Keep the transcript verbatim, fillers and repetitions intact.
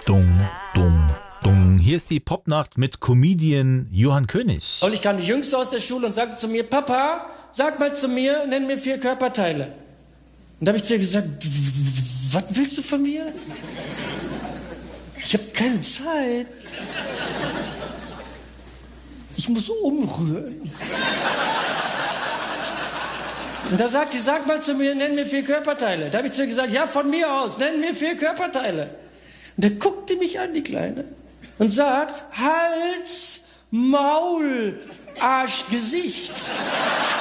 Dung, dung, dung. Hier ist die Popnacht mit Comedian Johann König. Und ich kam die Jüngste aus der Schule und sagte zu mir, Papa, sag mal zu mir, nenn mir vier Körperteile. Und da habe ich zu ihr gesagt, was willst du von mir? Ich habe keine Zeit. Ich muss umrühren. Und da sagt die, sag mal zu mir, nenn mir vier Körperteile. Da habe ich zu ihr gesagt, ja, von mir aus, nenn mir vier Körperteile. Und da guckte mich an, die Kleine, und sagt, Hals, Maul, Arsch, Gesicht.